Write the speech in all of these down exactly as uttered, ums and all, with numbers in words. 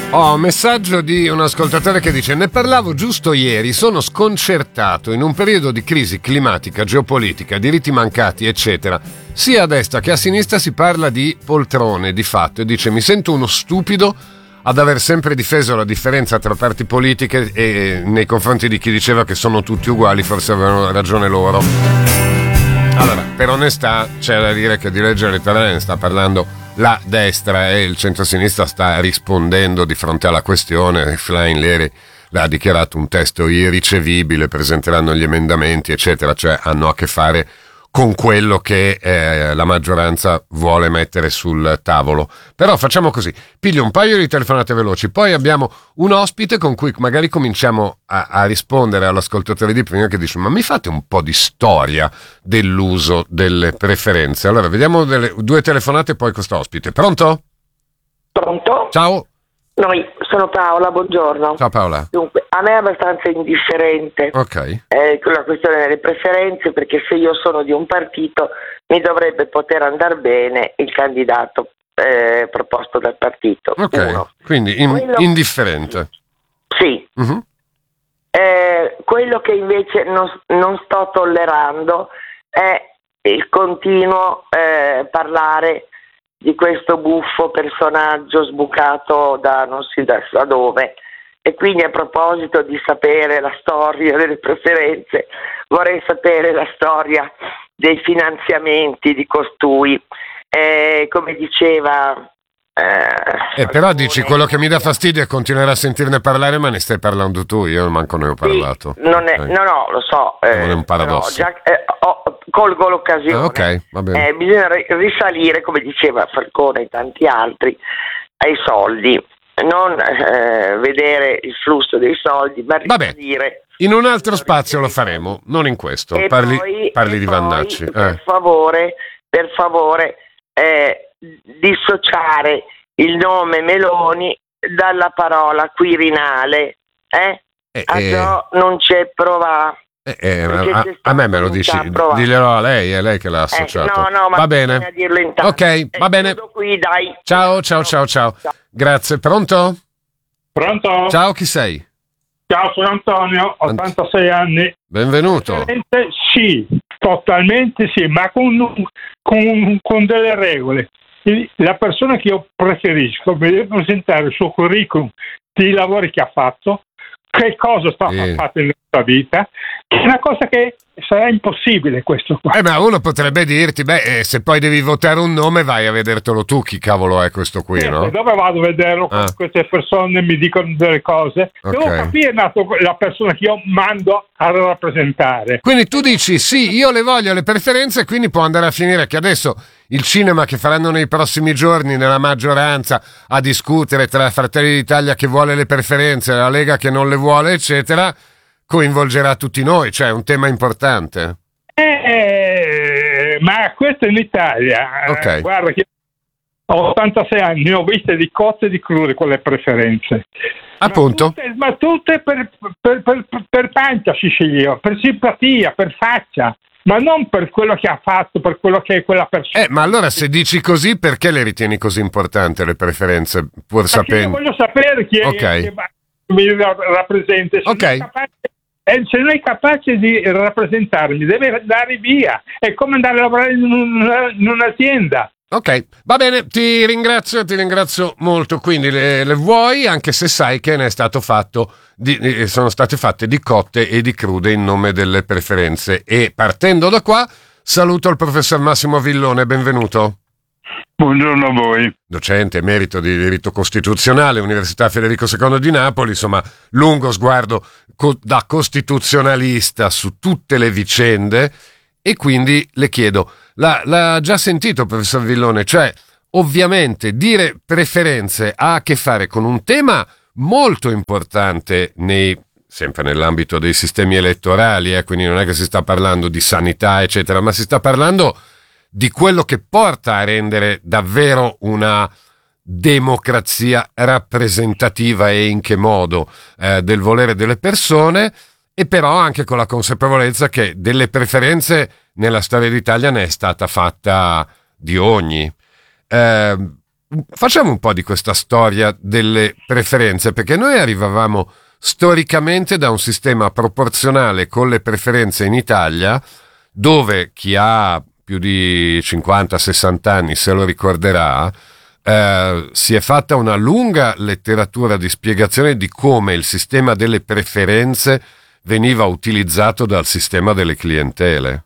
Ho un messaggio di un ascoltatore che dice: ne parlavo giusto ieri, sono sconcertato in un periodo di crisi climatica, geopolitica, diritti mancati eccetera, sia a destra che a sinistra si parla di poltrone di fatto, e dice: mi sento uno stupido ad aver sempre difeso la differenza tra parti politiche e nei confronti di chi diceva che sono tutti uguali, forse avevano ragione loro. Allora, per onestà c'è da dire che di legge elettorale ne sta parlando la destra e il centro-sinistra sta rispondendo di fronte alla questione. Schlein ieri l'ha dichiarato un testo irricevibile, presenteranno gli emendamenti eccetera, cioè hanno a che fare con quello che eh, la maggioranza vuole mettere sul tavolo. Però facciamo così, piglio un paio di telefonate veloci, poi abbiamo un ospite con cui magari cominciamo a, a rispondere all'ascoltatore di prima che dice: ma mi fate un po' di storia dell'uso delle preferenze. Allora vediamo delle, due telefonate e poi questo ospite. Pronto? Pronto? Ciao. Noi, sono Paola, buongiorno. Ciao Paola. Dunque, a me è abbastanza indifferente Ok. eh, la questione delle preferenze, perché se io sono di un partito mi dovrebbe poter andare bene il candidato eh, proposto dal partito. Ok, Uno. quindi in, Quello... indifferente. Sì. Uh-huh. Eh, quello che invece non, non sto tollerando è il continuo eh, parlare di questo buffo personaggio sbucato da non si sa dove. E quindi, a proposito di sapere la storia delle preferenze, vorrei sapere la storia dei finanziamenti di costui. Eh, come diceva Eh, però dici, quello che mi dà fastidio è continuare a sentirne parlare, ma ne stai parlando tu, io manco ne ho parlato. Sì, non è, okay. No, no, lo so. Eh, non è un paradosso. Già, eh, oh, colgo l'occasione. Ah, ok, va bene. Eh, bisogna risalire, come diceva Falcone e tanti altri, ai soldi. Non eh, vedere il flusso dei soldi, ma risalire. In un altro spazio lo faremo, non in questo. E Parli, poi, parli e di poi, Vannacci. Eh. Per favore, per favore, eh, dissociare il nome Meloni dalla parola Quirinale. Eh? Eh, a eh, ciò non c'è prova. Eh, eh, Perché a, c'è a me me lo stata dici, volontà diglielo a lei, è lei che l'ha Eh, associato. no, no, ma va bene. bisogna dirlo intanto. Ok, Eh, va bene. chiudo qui, dai. Ciao, ciao, ciao, ciao. Grazie. Pronto? Pronto? Ciao, chi sei? Ciao, sono Antonio, ottantasei anni. Benvenuto. Sì, totalmente sì, ma con, con, con delle regole. La persona che io preferisco deve presentare il suo curriculum dei lavori che ha fatto, che cosa sta Sì. fatto nella sua vita, è una cosa che sarà impossibile questo qua. Eh, ma uno potrebbe dirti, beh, eh, se poi devi votare un nome vai a vedertelo tu chi cavolo è questo qui, Eh, no? Dove vado a vederlo? Ah. Queste persone mi dicono delle cose. Devo Ok. capire nato, la persona che io mando a rappresentare. Quindi tu dici, sì, io le voglio le preferenze, quindi può andare a finire che adesso il cinema che faranno nei prossimi giorni nella maggioranza a discutere tra Fratelli d'Italia che vuole le preferenze e la Lega che non le vuole, eccetera, coinvolgerà tutti noi, cioè è un tema importante. Eh, ma questo in Italia, Ok. eh, guarda che ho ottantasei anni, ne ho viste di cotte e di crude con le preferenze. Appunto. Ma tutte, ma tutte per, per, per, per pancia si sceglieva, per simpatia, per faccia, ma non per quello che ha fatto, per quello che è quella persona. Eh, ma allora se dici così, perché le ritieni così importanti le preferenze, pur Perché sapendo? io voglio sapere chi è Ok. che va- mi rappresenta. Se Ok. non è capace, eh, se non è capace di rappresentarmi, deve andare via. È come andare a lavorare in, un- in un'azienda. Ok, va bene, ti ringrazio, ti ringrazio molto. Quindi le, le vuoi, anche se sai che ne è stato fatto di, eh, sono state fatte di cotte e di crude in nome delle preferenze. E partendo da qua, saluto il professor Massimo Villone, benvenuto. Buongiorno a voi. Docente emerito di diritto costituzionale, Università Federico secondo di Napoli, insomma, lungo sguardo co- da costituzionalista su tutte le vicende. E quindi le chiedo, l'ha, l'ha già sentito professor Villone, cioè ovviamente dire preferenze ha a che fare con un tema molto importante nei, sempre nell'ambito dei sistemi elettorali, eh, quindi non è che si sta parlando di sanità eccetera, ma si sta parlando di quello che porta a rendere davvero una democrazia rappresentativa e in che modo eh, del volere delle persone. E però anche con la consapevolezza che delle preferenze nella storia d'Italia ne è stata fatta di ogni. Eh, facciamo un po' di questa storia delle preferenze, perché noi arrivavamo storicamente da un sistema proporzionale con le preferenze in Italia, dove chi ha più di cinquanta sessanta anni se lo ricorderà, eh, si è fatta una lunga letteratura di spiegazione di come il sistema delle preferenze veniva utilizzato dal sistema delle clientele.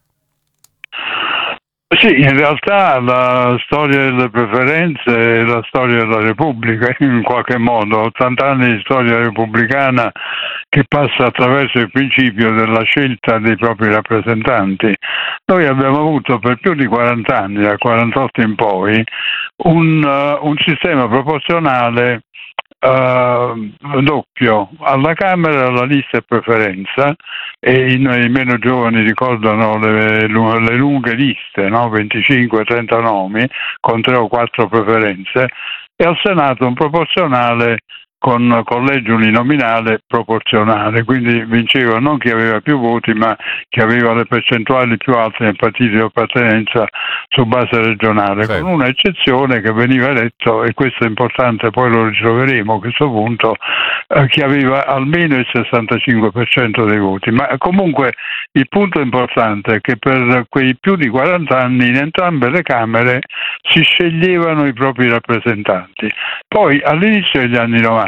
Sì, in realtà la storia delle preferenze è la storia della Repubblica, in qualche modo, ottanta anni di storia repubblicana che passa attraverso il principio della scelta dei propri rappresentanti. Noi abbiamo avuto per più di quaranta anni, dal quarantotto in poi, un, uh, un sistema proporzionale Uh, doppio alla Camera, la lista e preferenza, e i, i meno giovani ricordano le, le lunghe liste, no? venticinque trenta nomi con tre o quattro preferenze, e al Senato un proporzionale con collegio uninominale proporzionale, quindi vinceva non chi aveva più voti, ma chi aveva le percentuali più alte nel partito di appartenenza su base regionale, sì. Con una eccezione che veniva eletto, e questo è importante, poi lo ritroveremo a questo punto, eh, chi aveva almeno il sessantacinque per cento dei voti. Ma comunque il punto importante è che per quei più di quaranta anni in entrambe le Camere si sceglievano i propri rappresentanti. Poi all'inizio degli anni novanta,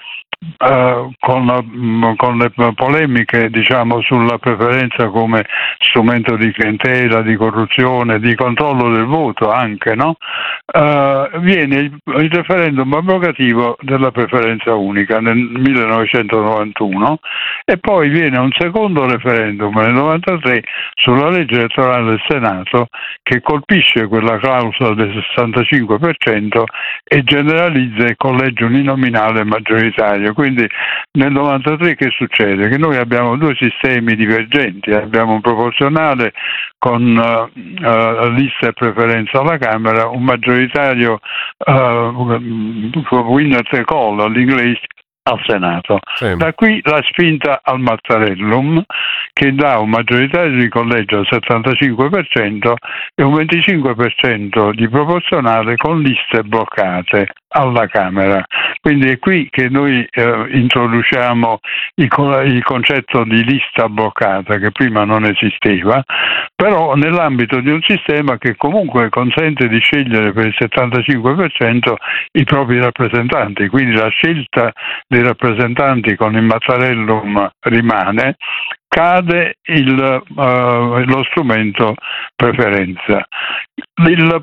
Uh, con, con le polemiche, diciamo, sulla preferenza come strumento di clientela, di corruzione, di controllo del voto anche, no? Uh, viene il, il referendum abrogativo della preferenza unica nel millenovecentonovantuno, e poi viene un secondo referendum nel novantatré sulla legge elettorale del Senato che colpisce quella clausola del sessantacinque per cento e generalizza il collegio uninominale maggioritario. Quindi nel novantatré che succede? Che noi abbiamo due sistemi divergenti, abbiamo un proporzionale con uh, uh, lista e preferenza alla Camera, un maggioritario uh, winner take all all'inglese al Senato. Sì. Da qui la spinta al Mattarellum, che dà un maggioritario di collegio al settantacinque per cento e un venticinque per cento di proporzionale con liste bloccate alla Camera. Quindi è qui che noi eh, introduciamo il, il concetto di lista bloccata, che prima non esisteva, però nell'ambito di un sistema che comunque consente di scegliere per il settantacinque per cento i propri rappresentanti. Quindi la scelta dei rappresentanti con il Mattarellum rimane, cade il, uh, lo strumento preferenza. Il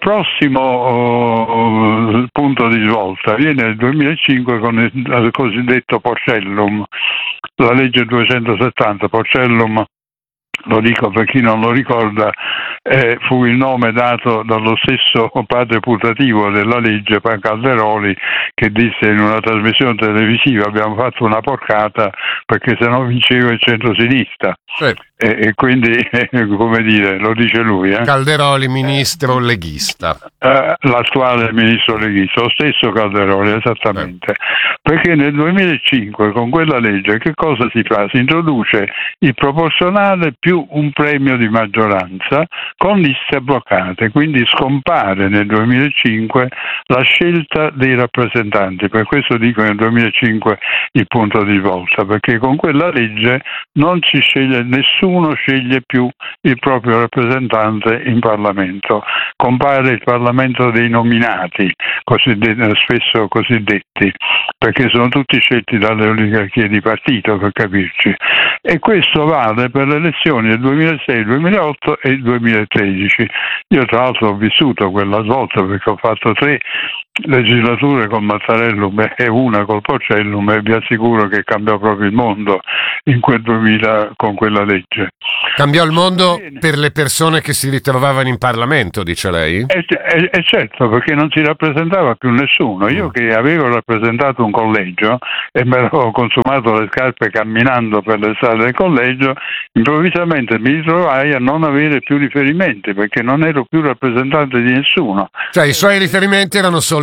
prossimo uh, punto di svolta viene nel duemilacinque con il, il cosiddetto Porcellum, la legge duecentosettanta. Porcellum, lo dico per chi non lo ricorda, eh, fu il nome dato dallo stesso padre putativo della legge, Calderoli, che disse in una trasmissione televisiva: abbiamo fatto una porcata perché se no vinceva il centro-sinistra. Sì. E, e quindi, eh, come dire, lo dice lui. Eh? Calderoli, ministro leghista. Eh, l'attuale ministro leghista, lo stesso Calderoli, esattamente. Sì. Perché nel duemilacinque con quella legge che cosa si fa? Si introduce il proporzionale più un premio di maggioranza con liste bloccate, quindi scompare nel duemilacinque la scelta dei rappresentanti. Per questo dico nel duemilacinque il punto di svolta, perché con quella legge non si sceglie, nessuno sceglie più il proprio rappresentante in Parlamento, compare il Parlamento dei nominati, cosiddetti, spesso cosiddetti, perché sono tutti scelti dalle oligarchie di partito, per capirci. E questo vale per le elezioni del duemilasei, duemilaotto e il duemilatredici. Io tra l'altro ho vissuto quella svolta perché ho fatto tre legislature col Mattarellum e una col Porcellum, e vi assicuro che cambiò proprio il mondo in quel duemila con quella legge. Cambiò il mondo per le persone che si ritrovavano in Parlamento, dice lei? E, e, e certo, perché non si rappresentava più nessuno. Io che avevo rappresentato un collegio e me l'avevo consumato le scarpe camminando per le strade del collegio, improvvisamente mi ritrovai a non avere più riferimenti, perché non ero più rappresentante di nessuno. Cioè i suoi riferimenti erano solo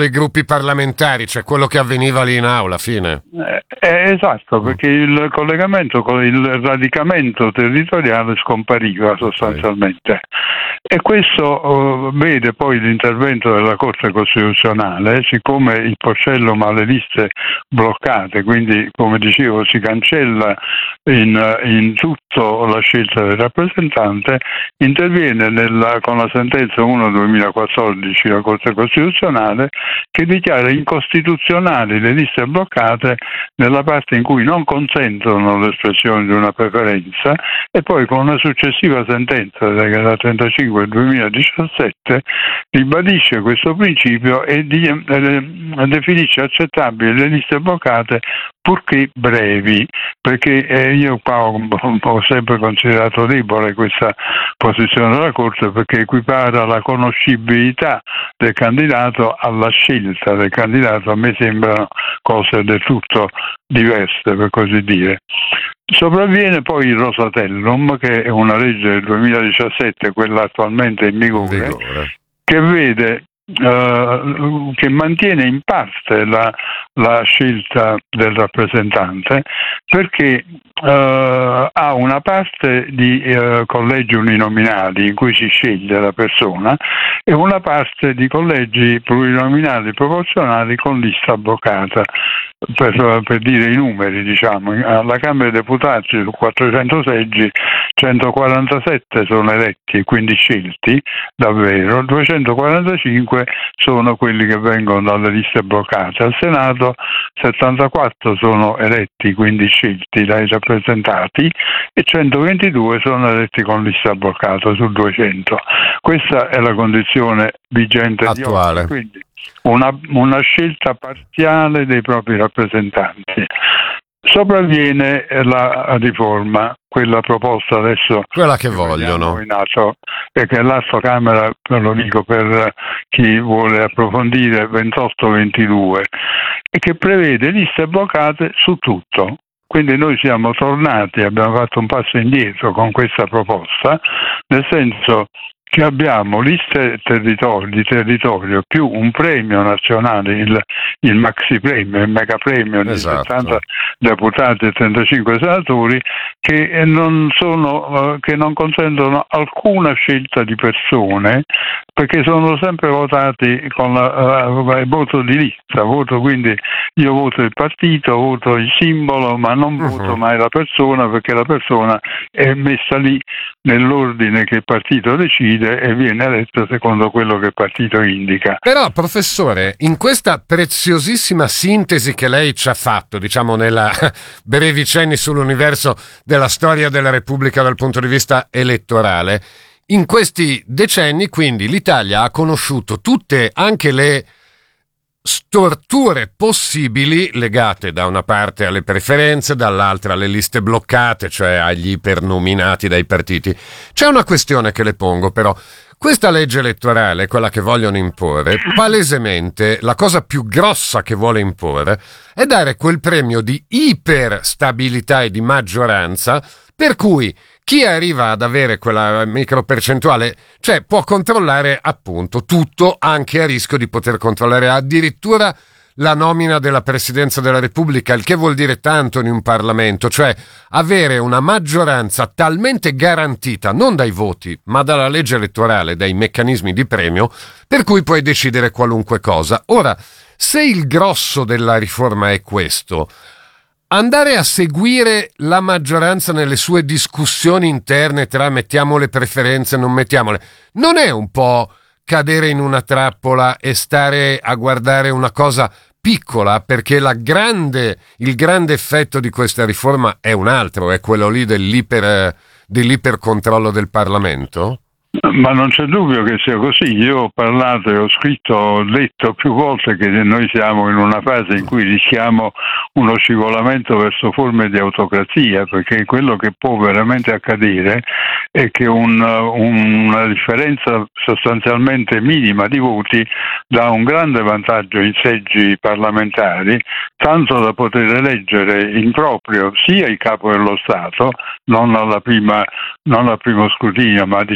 i gruppi parlamentari, cioè quello che avveniva lì in aula, fine. Eh, eh, esatto, perché il collegamento con il radicamento territoriale scompariva sostanzialmente. Okay. E questo uh, vede poi l'intervento della Corte Costituzionale, siccome il porcello ma le liste bloccate, quindi come dicevo si cancella in, in tutto la scelta del rappresentante, interviene nella, con la sentenza uno duemilaquattordici la Corte Costituzionale che dichiara incostituzionali le liste bloccate nella parte in cui non consentono l'espressione di una preferenza, e poi con una successiva sentenza della trentacinque del duemiladiciassette ribadisce questo principio e di, eh, definisce accettabili le liste bloccate purché brevi, perché eh, io qua ho, ho sempre considerato debole questa posizione della Corte, perché equipara la conoscibilità del candidato alla scelta del candidato. A me sembrano cose del tutto diverse, per così dire. Sopravviene poi il Rosatellum, che è una legge del duemiladiciassette, quella attualmente in vigore, vigore. che vede Uh, che mantiene in parte la, la scelta del rappresentante, perché uh, ha una parte di uh, collegi uninominali in cui si sceglie la persona e una parte di collegi plurinominali proporzionali con lista bloccata. Per, per dire i numeri, diciamo, alla Camera dei Deputati su quattrocento seggi centoquarantasette sono eletti e quindi scelti davvero, duecentoquarantacinque sono quelli che vengono dalle liste bloccate. Al Senato settantaquattro sono eletti, quindi scelti dai rappresentati, e centoventidue sono eletti con lista bloccata su duecento. Questa è la condizione vigente attuale. Di oggi, quindi una, una scelta parziale dei propri rappresentanti. Sopravviene la riforma, quella proposta adesso, quella che vogliono, in atto, e che l'Atto Camera, lo dico per chi vuole approfondire, ventotto ventidue, e che prevede liste bloccate su tutto. Quindi noi siamo tornati, abbiamo fatto un passo indietro con questa proposta, nel senso che abbiamo liste territori, di territorio più un premio nazionale, il, il maxi premio, il mega premio di esatto. settanta deputati e trentacinque senatori, che non sono, che non consentono alcuna scelta di persone, perché sono sempre votati con la, uh, il voto di lista, voto quindi io voto il partito, voto il simbolo, ma non uh-huh. voto mai la persona, perché la persona è messa lì nell'ordine che il partito decide e viene eletta secondo quello che il partito indica. Però, professore, in questa preziosissima sintesi che lei ci ha fatto, diciamo nella brevi cenni sull'universo della storia della Repubblica dal punto di vista elettorale, in questi decenni quindi l'Italia ha conosciuto tutte, anche le storture possibili legate da una parte alle preferenze, dall'altra alle liste bloccate, cioè agli ipernominati dai partiti. C'è una questione che le pongo però. Questa legge elettorale, quella che vogliono imporre, palesemente la cosa più grossa che vuole imporre è dare quel premio di iperstabilità e di maggioranza, per cui chi arriva ad avere quella micropercentuale, cioè può controllare appunto tutto, anche a rischio di poter controllare addirittura la nomina della Presidenza della Repubblica, il che vuol dire tanto in un Parlamento, cioè avere una maggioranza talmente garantita, non dai voti, ma dalla legge elettorale, dai meccanismi di premio, per cui puoi decidere qualunque cosa. Ora, se il grosso della riforma è questo, andare a seguire la maggioranza nelle sue discussioni interne tra mettiamo le preferenze e non mettiamole, non è un po' cadere in una trappola e stare a guardare una cosa piccola, perché la grande, il grande effetto di questa riforma è un altro, è quello lì dell'iper, dell'ipercontrollo del Parlamento? Ma non c'è dubbio che sia così. Io ho parlato e ho scritto, ho detto più volte che noi siamo in una fase in cui rischiamo uno scivolamento verso forme di autocrazia, perché quello che può veramente accadere è che un, un, una differenza sostanzialmente minima di voti dà un grande vantaggio in seggi parlamentari, tanto da poter eleggere in proprio sia il capo dello Stato, non alla prima, non al primo scrutinio, ma diciamo a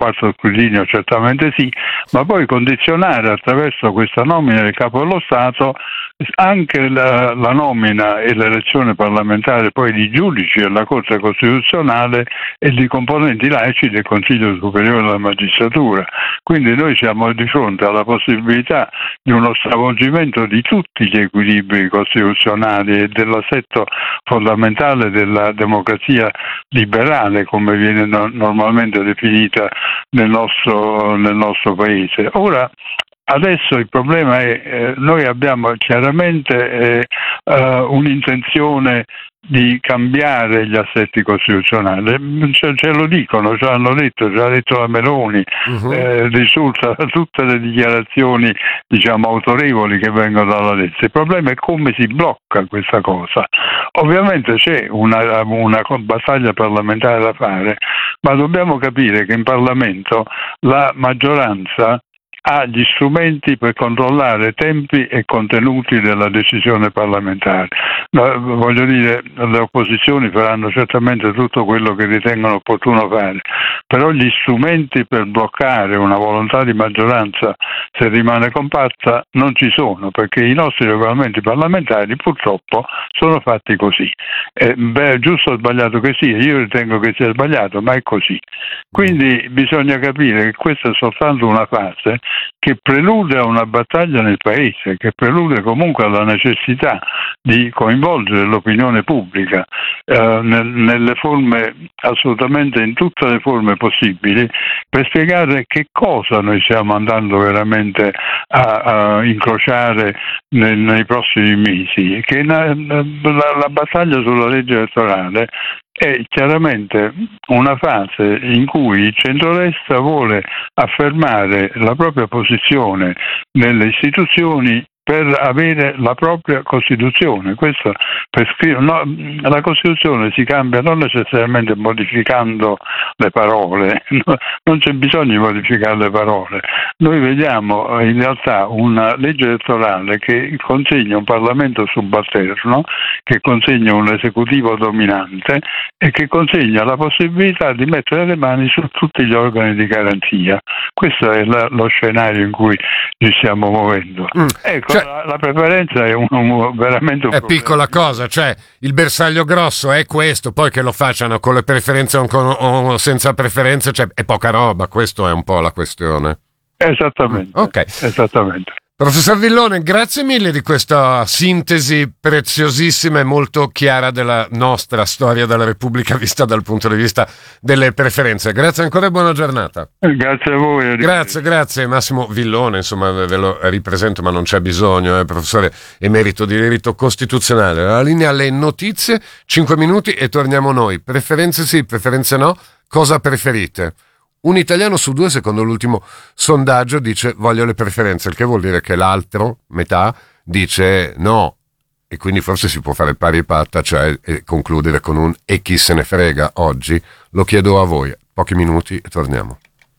quarto scrutinio certamente sì, ma poi condizionare attraverso questa nomina del capo dello Stato anche la, la nomina e l'elezione parlamentare poi di giudici della Corte Costituzionale e di componenti laici del Consiglio Superiore della Magistratura. Quindi noi siamo di fronte alla possibilità di uno stravolgimento di tutti gli equilibri costituzionali e dell'assetto fondamentale della democrazia liberale, come viene no- normalmente definita nel nostro, nel nostro Paese. Ora, adesso il problema è eh, noi abbiamo chiaramente eh, uh, un'intenzione di cambiare gli assetti costituzionali, ce, ce lo dicono, ce l'hanno detto, ce l'ha detto la Meloni, uh-huh. eh, risulta da tutte le dichiarazioni diciamo autorevoli che vengono dalla destra. Il problema è come si blocca questa cosa. Ovviamente c'è una, una battaglia parlamentare da fare, ma dobbiamo capire che in Parlamento la maggioranza ha gli strumenti per controllare tempi e contenuti della decisione parlamentare. No, voglio dire, le opposizioni faranno certamente tutto quello che ritengono opportuno fare, però gli strumenti per bloccare una volontà di maggioranza, se rimane compatta, non ci sono, perché i nostri regolamenti parlamentari purtroppo sono fatti così. Eh, beh, giusto o sbagliato che sia, io ritengo che sia sbagliato, ma è così. Quindi bisogna capire che questa è soltanto una fase che prelude a una battaglia nel Paese, che prelude comunque alla necessità di coinvolgere l'opinione pubblica eh, nel, nelle forme, assolutamente in tutte le forme possibili, per spiegare che cosa noi stiamo andando veramente a, a incrociare nel, nei prossimi mesi, che la, la, la battaglia sulla legge elettorale è chiaramente una fase in cui il centrodestra vuole affermare la propria posizione nelle istituzioni per avere la propria Costituzione. Questo per scrivere, no, la Costituzione si cambia non necessariamente modificando le parole, no, non c'è bisogno di modificare le parole. Noi vediamo in realtà una legge elettorale che consegna un Parlamento subalterno, che consegna un esecutivo dominante e che consegna la possibilità di mettere le mani su tutti gli organi di garanzia. Questo è la, lo scenario in cui ci stiamo muovendo. Mm. Ecco, cioè, la, la preferenza è un, un, veramente un è problema. Piccola cosa, cioè il bersaglio grosso è questo, poi che lo facciano con le preferenze o, con, o senza preferenze, cioè, è poca roba, questo è un po' la questione. Esattamente. Ok. Esattamente. Professor Villone, grazie mille di questa sintesi preziosissima e molto chiara della nostra storia della Repubblica vista dal punto di vista delle preferenze. Grazie ancora e buona giornata. Grazie a voi. Grazie, grazie. Massimo Villone, insomma, ve lo ripresento, ma non c'è bisogno, eh, professore emerito di diritto costituzionale. La linea alle notizie, cinque minuti e torniamo noi. Preferenze sì, preferenze no. Cosa preferite? Un italiano su due, secondo l'ultimo sondaggio, dice voglio le preferenze, il che vuol dire che l'altro, metà, dice no. E quindi forse si può fare pari e patta, cioè e concludere con un e chi se ne frega oggi. Lo chiedo a voi. Pochi minuti e torniamo.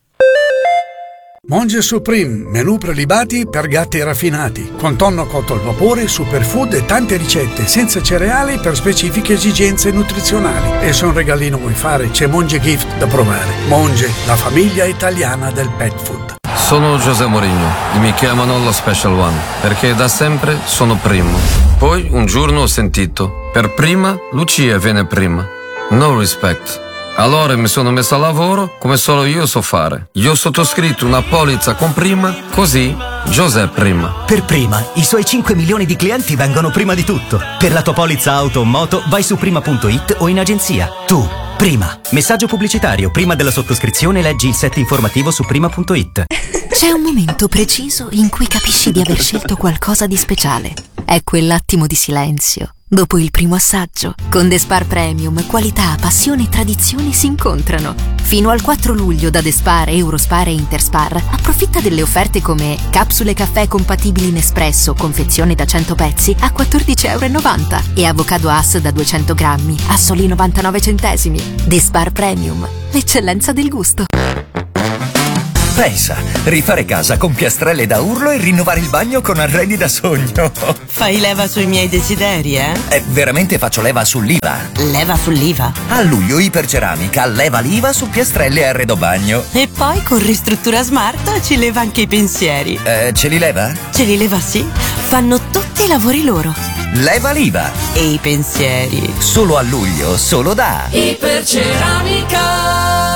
Monge Supreme, menù prelibati per gatti raffinati, con tonno cotto al vapore, superfood e tante ricette senza cereali per specifiche esigenze nutrizionali. E se un regalino vuoi fare, c'è Monge Gift da provare. Monge, la famiglia italiana del pet food. Sono José Mourinho e mi chiamano lo Special One, perché da sempre sono primo. Poi un giorno ho sentito, per prima Lucia viene prima. No respect. Allora mi sono messo a lavoro come solo io so fare. Io ho sottoscritto una polizza con Prima, così José Prima. Per Prima, i suoi cinque milioni di clienti vengono prima di tutto. Per la tua polizza auto o moto vai su prima punto it o in agenzia. Tu, Prima. Messaggio pubblicitario. Prima della sottoscrizione leggi il set informativo su prima punto it. C'è un momento preciso in cui capisci di aver scelto qualcosa di speciale. È quell'attimo di silenzio dopo il primo assaggio. Con Despar Premium, qualità, passione e tradizioni si incontrano. Fino al quattro luglio da Despar, Eurospar e Interspar approfitta delle offerte come capsule caffè compatibili Nespresso, confezione da cento pezzi a quattordici virgola novanta euro e avocado Hass da duecento grammi a soli novantanove centesimi. Despar Premium, l'eccellenza del gusto. Pensa, rifare casa con piastrelle da urlo e rinnovare il bagno con arredi da sogno. Fai leva sui miei desideri, eh? Eh, veramente faccio leva sull'I V A. Leva sull'I V A? A luglio Iperceramica leva l'I V A su piastrelle e arredo bagno. E poi con Ristruttura Smart ci leva anche i pensieri. Eh, ce li leva? Ce li leva, sì. Fanno tutti i lavori loro. Leva l'I V A. E i pensieri. Solo a luglio, solo da Iperceramica.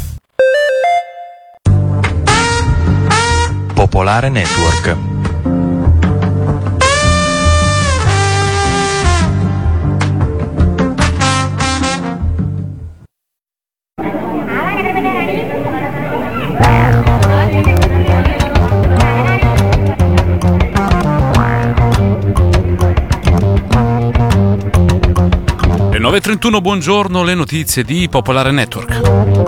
Popolare Network. Le nove e trentuno, buongiorno, le notizie di Popolare Network.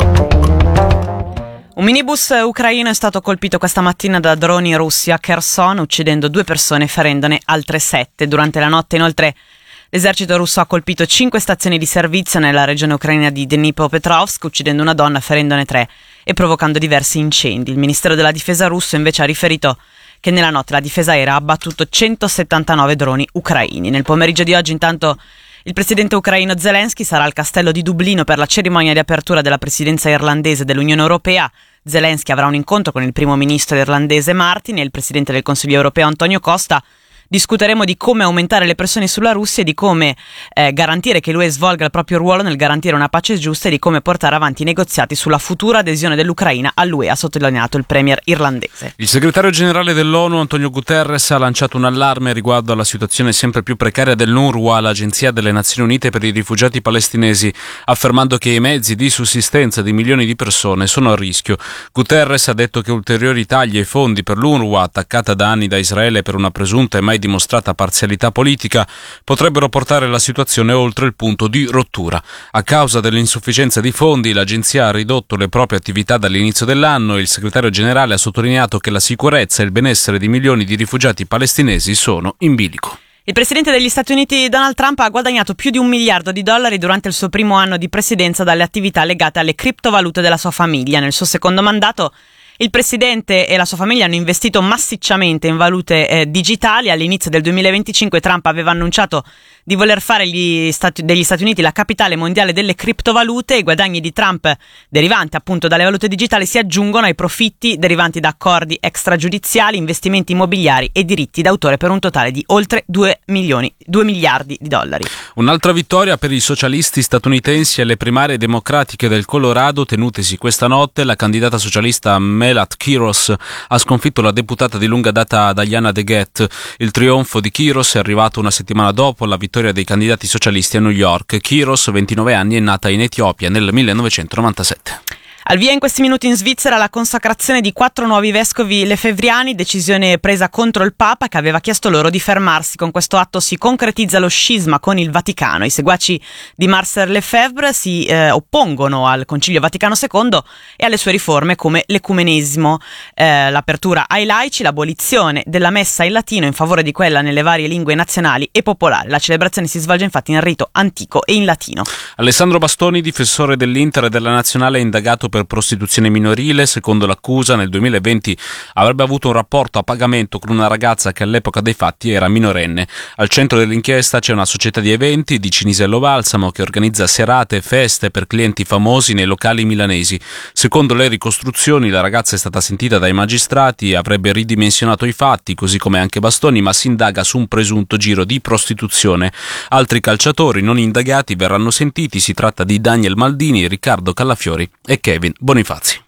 Un minibus ucraino è stato colpito questa mattina da droni russi a Kherson, uccidendo due persone e ferendone altre sette. Durante la notte, inoltre, l'esercito russo ha colpito cinque stazioni di servizio nella regione ucraina di Dnipropetrovsk, uccidendo una donna, ferendone tre e provocando diversi incendi. Il Ministero della Difesa russo invece ha riferito che nella notte la difesa aerea ha abbattuto centosettantanove droni ucraini. Nel pomeriggio di oggi, intanto, il presidente ucraino Zelensky sarà al castello di Dublino per la cerimonia di apertura della presidenza irlandese dell'Unione Europea. Zelensky avrà un incontro con il primo ministro irlandese Martin e il presidente del Consiglio europeo Antonio Costa. Discuteremo di come aumentare le pressioni sulla Russia e di come eh, garantire che l'U E svolga il proprio ruolo nel garantire una pace giusta e di come portare avanti i negoziati sulla futura adesione dell'Ucraina all'U E, ha sottolineato il premier irlandese. Il segretario generale dell'ONU Antonio Guterres ha lanciato un allarme riguardo alla situazione sempre più precaria dell'UNRWA, l'agenzia delle Nazioni Unite per i rifugiati palestinesi, affermando che i mezzi di sussistenza di milioni di persone sono a rischio. Guterres ha detto che ulteriori tagli ai fondi per l'UNRWA, attaccata da anni da Israele per una presunta e mai dimostrata parzialità politica, potrebbero portare la situazione oltre il punto di rottura. A causa dell'insufficienza di fondi, l'agenzia ha ridotto le proprie attività dall'inizio dell'anno e il segretario generale ha sottolineato che la sicurezza e il benessere di milioni di rifugiati palestinesi sono in bilico. Il presidente degli Stati Uniti Donald Trump ha guadagnato più di un miliardo di dollari durante il suo primo anno di presidenza dalle attività legate alle criptovalute della sua famiglia. Nel suo secondo mandato il presidente e la sua famiglia hanno investito massicciamente in valute eh, digitali. All'inizio del duemilaventicinque Trump aveva annunciato di voler fare gli Stati, degli Stati Uniti la capitale mondiale delle criptovalute. I guadagni di Trump derivanti appunto dalle valute digitali si aggiungono ai profitti derivanti da accordi extragiudiziali, investimenti immobiliari e diritti d'autore per un totale di oltre due milioni, due miliardi di dollari. Un'altra vittoria per i socialisti statunitensi alle primarie democratiche del Colorado tenutesi questa notte. La candidata socialista Melat Quiros ha sconfitto la deputata di lunga data Diana DeGette. Il trionfo di Quiros è arrivato una settimana dopo la vittoria dei candidati socialisti a New York. Quiros, ventinove anni, è nata in Etiopia nel millenovecentonovantasette. Al via in questi minuti in Svizzera la consacrazione di quattro nuovi vescovi lefebvriani, decisione presa contro il Papa che aveva chiesto loro di fermarsi. Con questo atto si concretizza lo scisma con il Vaticano. I seguaci di Marcel Lefebvre si eh, oppongono al Concilio Vaticano secondo e alle sue riforme come l'ecumenesimo, eh, l'apertura ai laici, l'abolizione della messa in latino in favore di quella nelle varie lingue nazionali e popolari. La celebrazione si svolge infatti in rito antico e in latino. Alessandro Bastoni, difensore dell'Inter e della Nazionale, è indagato per prostituzione minorile. Secondo l'accusa, nel duemilaventi avrebbe avuto un rapporto a pagamento con una ragazza che all'epoca dei fatti era minorenne. Al centro dell'inchiesta c'è una società di eventi di Cinisello Balsamo che organizza serate e feste per clienti famosi nei locali milanesi. Secondo le ricostruzioni, la ragazza è stata sentita dai magistrati e avrebbe ridimensionato i fatti, così come anche Bastoni, ma si indaga su un presunto giro di prostituzione. Altri calciatori non indagati verranno sentiti. Si tratta di Daniel Maldini, Riccardo Callafiori e Kevin Bonifazi.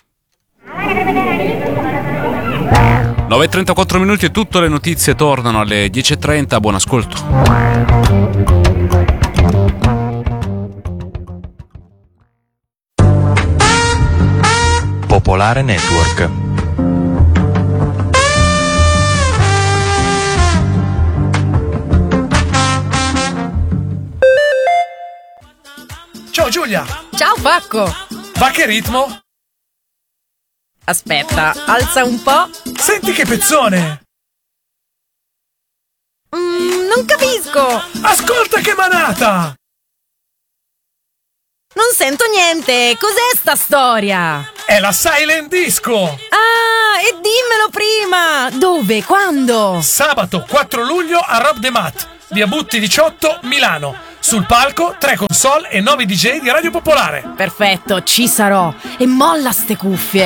nove e trentaquattro minuti e tutte le notizie tornano alle dieci e trenta. Buon ascolto. Popolare Network. Ciao Giulia! Ciao Pacco! Ma che ritmo? Aspetta, alza un po'. Senti che pezzone! Mm, non capisco! Ascolta che manata! Non sento niente! Cos'è sta storia? È la Silent Disco! Ah, e dimmelo prima! Dove? Quando? Sabato quattro luglio a Rob the Mat, via Butti diciotto, Milano. Sul palco, tre console e nove D J di Radio Popolare. Perfetto, ci sarò. E molla ste cuffie.